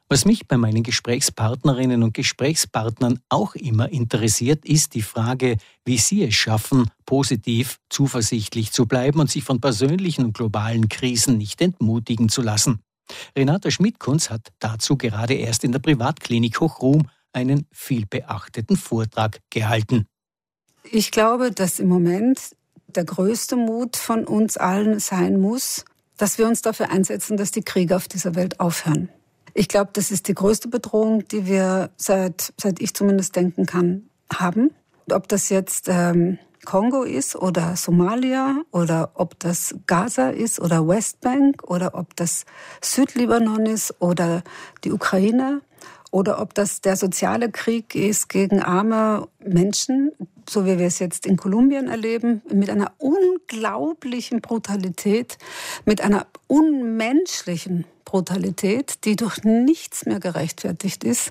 Was mich bei meinen Gesprächspartnerinnen und Gesprächspartnern auch immer interessiert, ist die Frage, wie sie es schaffen, positiv, zuversichtlich zu bleiben und sich von persönlichen und globalen Krisen nicht entmutigen zu lassen. Renata Schmidkunz hat dazu gerade erst in der Privatklinik Hochruhm einen vielbeachteten Vortrag gehalten. Ich glaube, dass im Moment der größte Mut von uns allen sein muss, dass wir uns dafür einsetzen, dass die Kriege auf dieser Welt aufhören. Ich glaube, das ist die größte Bedrohung, die wir, seit ich zumindest denken kann, haben. Ob das jetzt Kongo ist oder Somalia oder ob das Gaza ist oder Westbank oder ob das Südlibanon ist oder die Ukraine oder ob das der soziale Krieg ist gegen arme Menschen, so wie wir es jetzt in Kolumbien erleben, mit einer unglaublichen Brutalität, mit einer unmenschlichen Brutalität, die durch nichts mehr gerechtfertigt ist.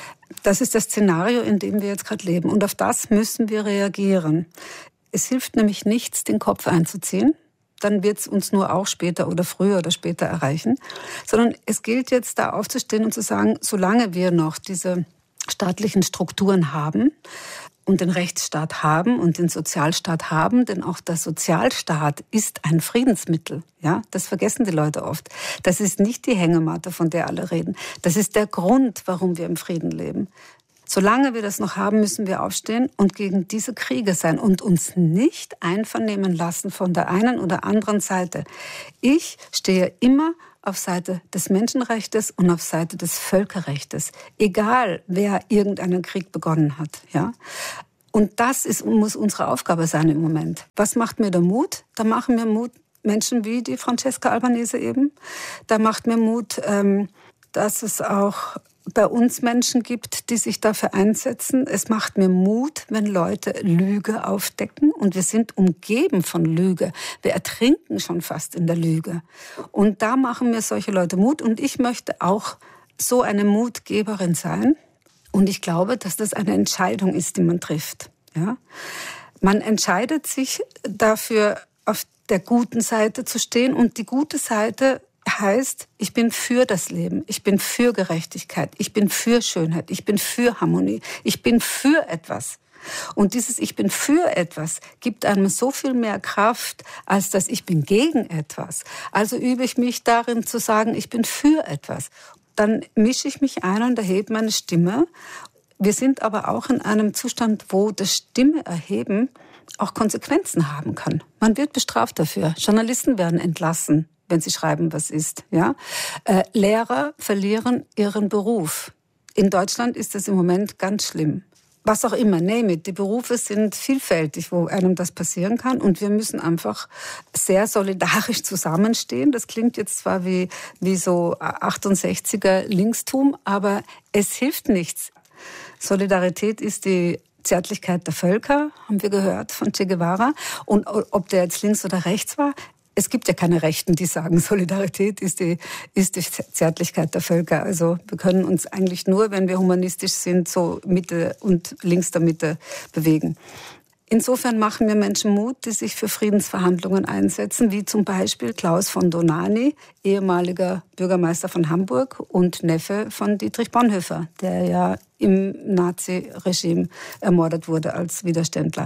Das ist das Szenario, in dem wir jetzt gerade leben. Und auf das müssen wir reagieren. Es hilft nämlich nichts, den Kopf einzuziehen. Dann wird es uns nur auch später oder früher oder später erreichen. Sondern es gilt jetzt, da aufzustehen und zu sagen, solange wir noch diese staatlichen Strukturen haben und den Rechtsstaat haben und den Sozialstaat haben, denn auch der Sozialstaat ist ein Friedensmittel. Ja, das vergessen die Leute oft. Das ist nicht die Hängematte, von der alle reden. Das ist der Grund, warum wir im Frieden leben. Solange wir das noch haben, müssen wir aufstehen und gegen diese Kriege sein und uns nicht einvernehmen lassen von der einen oder anderen Seite. Ich stehe immer auf Seite des Menschenrechts und auf Seite des Völkerrechts, egal wer irgendeinen Krieg begonnen hat. Ja? Und das muss unsere Aufgabe sein im Moment. Was macht mir der Mut? Da machen mir Mut Menschen wie die Francesca Albanese eben. Da macht mir Mut, dass es auch bei uns Menschen gibt, die sich dafür einsetzen. Es macht mir Mut, wenn Leute Lüge aufdecken. Und wir sind umgeben von Lüge. Wir ertrinken schon fast in der Lüge. Und da machen mir solche Leute Mut. Und ich möchte auch so eine Mutgeberin sein. Und ich glaube, dass das eine Entscheidung ist, die man trifft. Ja? Man entscheidet sich dafür, auf der guten Seite zu stehen. Und die gute Seite heißt, ich bin für das Leben, ich bin für Gerechtigkeit, ich bin für Schönheit, ich bin für Harmonie, ich bin für etwas. Und dieses Ich bin für etwas gibt einem so viel mehr Kraft, als das Ich bin gegen etwas. Also übe ich mich darin zu sagen, ich bin für etwas. Dann mische ich mich ein und erhebe meine Stimme. Wir sind aber auch in einem Zustand, wo das Stimme erheben auch Konsequenzen haben kann. Man wird bestraft dafür. Journalisten werden entlassen, wenn sie schreiben, was ist. Ja? Lehrer verlieren ihren Beruf. In Deutschland ist das im Moment ganz schlimm. Was auch immer, name it. Die Berufe sind vielfältig, wo einem das passieren kann. Und wir müssen einfach sehr solidarisch zusammenstehen. Das klingt jetzt zwar wie so 68er Linkstum, aber es hilft nichts. Solidarität ist die Zärtlichkeit der Völker, haben wir gehört von Che Guevara. Und ob der jetzt links oder rechts war, es gibt ja keine Rechten, die sagen, Solidarität ist die Zärtlichkeit der Völker. Also wir können uns eigentlich nur, wenn wir humanistisch sind, so Mitte und links der Mitte bewegen. Insofern machen wir Menschen Mut, die sich für Friedensverhandlungen einsetzen, wie zum Beispiel Klaus von Dohnanyi, ehemaliger Bürgermeister von Hamburg und Neffe von Dietrich Bonhoeffer, der ja im Nazi-Regime ermordet wurde als Widerständler.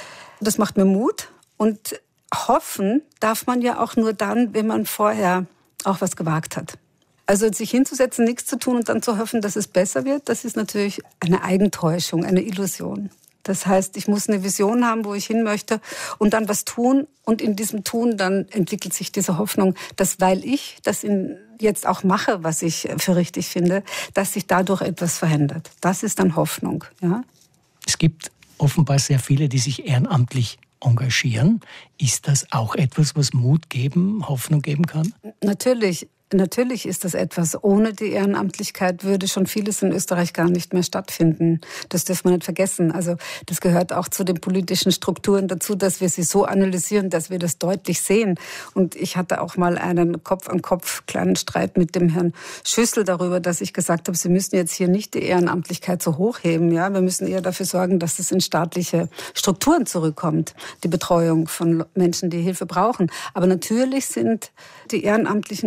Das macht mir Mut und hoffen darf man ja auch nur dann, wenn man vorher auch was gewagt hat. Also sich hinzusetzen, nichts zu tun und dann zu hoffen, dass es besser wird, das ist natürlich eine Eigentäuschung, eine Illusion. Das heißt, ich muss eine Vision haben, wo ich hin möchte und dann was tun. Und in diesem Tun dann entwickelt sich diese Hoffnung, dass weil ich das jetzt auch mache, was ich für richtig finde, dass sich dadurch etwas verändert. Das ist dann Hoffnung. Ja? Es gibt offenbar sehr viele, die sich ehrenamtlich engagieren. Ist das auch etwas, was Mut geben, Hoffnung geben kann? Natürlich ist das etwas. Ohne die Ehrenamtlichkeit würde schon vieles in Österreich gar nicht mehr stattfinden. Das dürfen wir nicht vergessen. Also das gehört auch zu den politischen Strukturen dazu, dass wir sie so analysieren, dass wir das deutlich sehen. Und ich hatte auch mal einen Kopf-an-Kopf kleinen Streit mit dem Herrn Schüssel darüber, dass ich gesagt habe, Sie müssen jetzt hier nicht die Ehrenamtlichkeit so hochheben. Ja, wir müssen eher dafür sorgen, dass es in staatliche Strukturen zurückkommt, die Betreuung von Menschen, die Hilfe brauchen. Aber natürlich sind die Ehrenamtlichen ganz wichtig.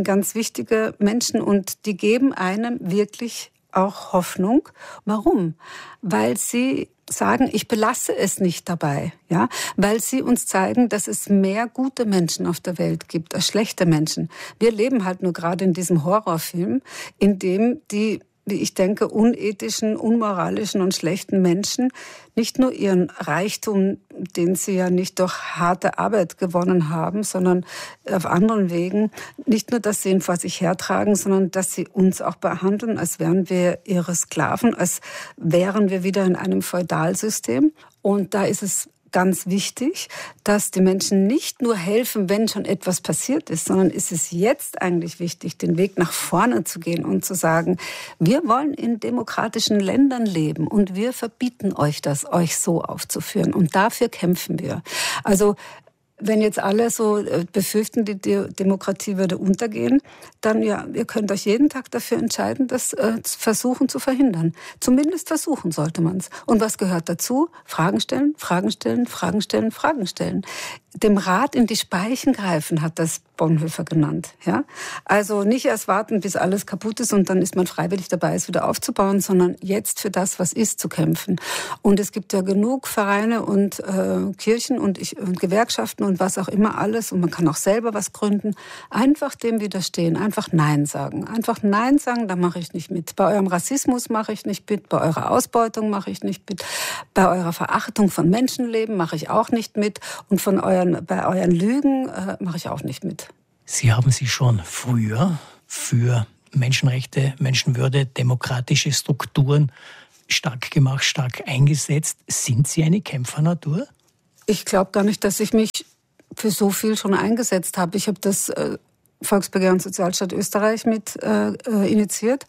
wichtige Menschen und die geben einem wirklich auch Hoffnung. Warum? Weil sie sagen, ich belasse es nicht dabei, ja, weil sie uns zeigen, dass es mehr gute Menschen auf der Welt gibt als schlechte Menschen. Wir leben halt nur gerade in diesem Horrorfilm, in dem die, wie ich denke, unethischen, unmoralischen und schlechten Menschen nicht nur ihren Reichtum, den sie ja nicht durch harte Arbeit gewonnen haben, sondern auf anderen Wegen, nicht nur, dass sie ihn vor sich hertragen, sondern dass sie uns auch behandeln, als wären wir ihre Sklaven, als wären wir wieder in einem Feudalsystem. Und da ist es ganz wichtig, dass die Menschen nicht nur helfen, wenn schon etwas passiert ist, sondern ist es jetzt eigentlich wichtig, den Weg nach vorne zu gehen und zu sagen, wir wollen in demokratischen Ländern leben und wir verbieten euch das, euch so aufzuführen. Und dafür kämpfen wir. Also wenn jetzt alle so befürchten, die Demokratie würde untergehen, dann ja, ihr könnt euch jeden Tag dafür entscheiden, das versuchen zu verhindern. Zumindest versuchen sollte man es. Und was gehört dazu? Fragen stellen, Fragen stellen, Fragen stellen, Fragen stellen. Dem Rad in die Speichen greifen, hat das Bonhoeffer genannt. Ja? Also nicht erst warten, bis alles kaputt ist und dann ist man freiwillig dabei, es wieder aufzubauen, sondern jetzt für das, was ist, zu kämpfen. Und es gibt ja genug Vereine und Kirchen und Gewerkschaften und was auch immer alles. Und man kann auch selber was gründen. Einfach dem widerstehen, einfach Nein sagen. Einfach Nein sagen, da mache ich nicht mit. Bei eurem Rassismus mache ich nicht mit, bei eurer Ausbeutung mache ich nicht mit, bei eurer Verachtung von Menschenleben mache ich auch nicht mit und bei euren Lügen mache ich auch nicht mit. Sie haben sich schon früher für Menschenrechte, Menschenwürde, demokratische Strukturen stark gemacht, stark eingesetzt. Sind Sie eine Kämpfernatur? Ich glaube gar nicht, dass ich mich für so viel schon eingesetzt habe. Ich habe das Volksbegehren Sozialstaat Österreich mit initiiert.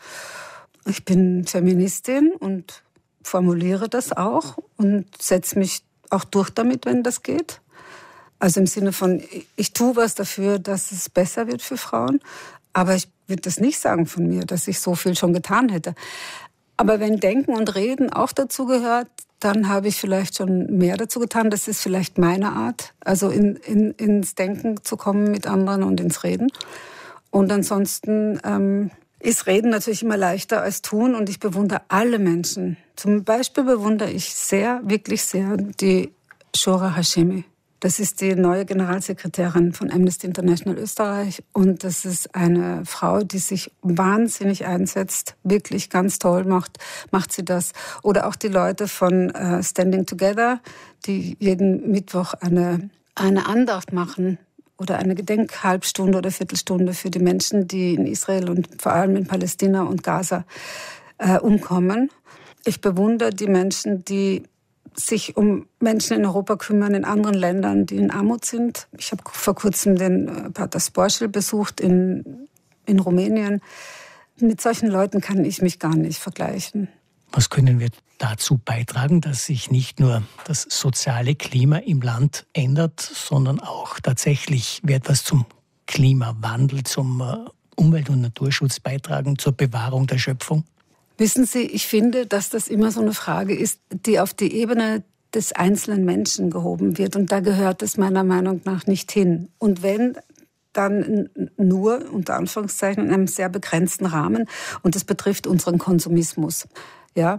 Ich bin Feministin und formuliere das auch und setze mich auch durch damit, wenn das geht. Also im Sinne von, ich tue was dafür, dass es besser wird für Frauen. Aber ich würde das nicht sagen von mir, dass ich so viel schon getan hätte. Aber wenn Denken und Reden auch dazu gehört, dann habe ich vielleicht schon mehr dazu getan. Das ist vielleicht meine Art, also ins Denken zu kommen mit anderen und ins Reden. Und ansonsten ist Reden natürlich immer leichter als Tun. Und ich bewundere alle Menschen. Zum Beispiel bewundere ich sehr, wirklich sehr, die Shoura Hashemi. Das ist die neue Generalsekretärin von Amnesty International Österreich und das ist eine Frau, die sich wahnsinnig einsetzt, wirklich ganz toll macht sie das. Oder auch die Leute von Standing Together, die jeden Mittwoch eine Andacht machen oder eine Gedenkhalbstunde oder Viertelstunde für die Menschen, die in Israel und vor allem in Palästina und Gaza umkommen. Ich bewundere die Menschen, die sich um Menschen in Europa kümmern, in anderen Ländern, die in Armut sind. Ich habe vor kurzem den Pater Sporschel besucht in Rumänien. Mit solchen Leuten kann ich mich gar nicht vergleichen. Was können wir dazu beitragen, dass sich nicht nur das soziale Klima im Land ändert, sondern auch tatsächlich wir etwas zum Klimawandel, zum Umwelt- und Naturschutz beitragen, zur Bewahrung der Schöpfung? Wissen Sie, ich finde, dass das immer so eine Frage ist, die auf die Ebene des einzelnen Menschen gehoben wird. Und da gehört es meiner Meinung nach nicht hin. Und wenn, dann nur, unter Anführungszeichen, in einem sehr begrenzten Rahmen. Und das betrifft unseren Konsumismus. Ja,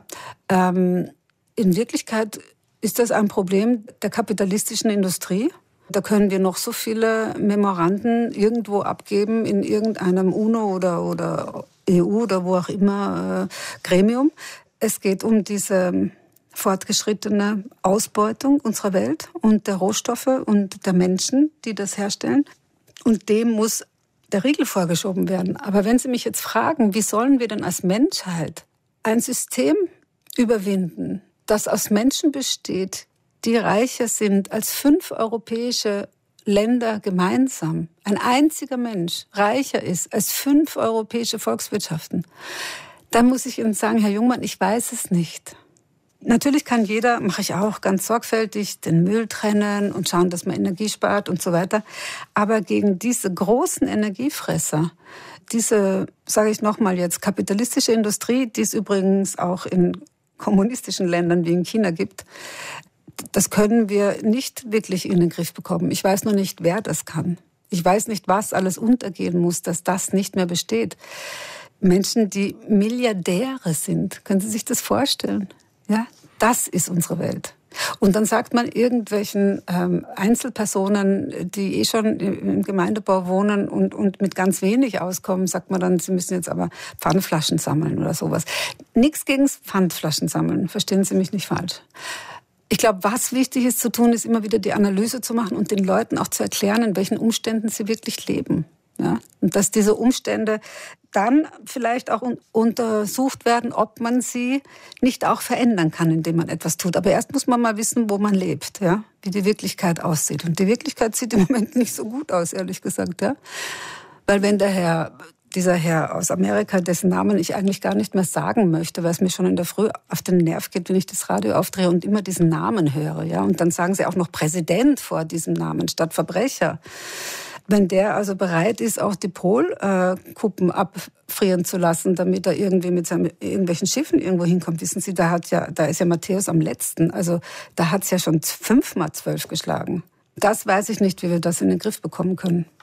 in Wirklichkeit ist das ein Problem der kapitalistischen Industrie. Da können wir noch so viele Memoranden irgendwo abgeben in irgendeinem UNO oder EU oder wo auch immer Gremium. Es geht um diese fortgeschrittene Ausbeutung unserer Welt und der Rohstoffe und der Menschen, die das herstellen. Und dem muss der Riegel vorgeschoben werden. Aber wenn Sie mich jetzt fragen, wie sollen wir denn als Menschheit ein System überwinden, das aus Menschen besteht, die reicher sind als 5 europäische Länder gemeinsam, ein einziger Mensch reicher ist als 5 europäische Volkswirtschaften, dann muss ich Ihnen sagen, Herr Jungmann, ich weiß es nicht. Natürlich kann jeder, mache ich auch ganz sorgfältig, den Müll trennen und schauen, dass man Energie spart und so weiter. Aber gegen diese großen Energiefresser, diese, sage ich nochmal jetzt, kapitalistische Industrie, die es übrigens auch in kommunistischen Ländern wie in China gibt, das können wir nicht wirklich in den Griff bekommen. Ich weiß nur nicht, wer das kann. Ich weiß nicht, was alles untergehen muss, dass das nicht mehr besteht. Menschen, die Milliardäre sind. Können Sie sich das vorstellen? Ja, das ist unsere Welt. Und dann sagt man irgendwelchen Einzelpersonen, die schon im Gemeindebau wohnen und mit ganz wenig auskommen, sagt man dann, sie müssen jetzt aber Pfandflaschen sammeln oder sowas. Nichts gegen Pfandflaschen sammeln, verstehen Sie mich nicht falsch. Ich glaube, was wichtig ist zu tun, ist immer wieder die Analyse zu machen und den Leuten auch zu erklären, in welchen Umständen sie wirklich leben. Ja? Und dass diese Umstände dann vielleicht auch untersucht werden, ob man sie nicht auch verändern kann, indem man etwas tut. Aber erst muss man mal wissen, wo man lebt, ja? Wie die Wirklichkeit aussieht. Und die Wirklichkeit sieht im Moment nicht so gut aus, ehrlich gesagt. Ja? Weil wenn dieser Herr aus Amerika, dessen Namen ich eigentlich gar nicht mehr sagen möchte, weil es mir schon in der Früh auf den Nerv geht, wenn ich das Radio aufdrehe und immer diesen Namen höre. Ja? Und dann sagen sie auch noch Präsident vor diesem Namen statt Verbrecher. Wenn der also bereit ist, auch die Polkuppen abfrieren zu lassen, damit er irgendwie mit irgendwelchen Schiffen irgendwo hinkommt, wissen Sie, da ist ja Matthäus am letzten. Also da hat es ja schon 5 mal 12 geschlagen. Das weiß ich nicht, wie wir das in den Griff bekommen können.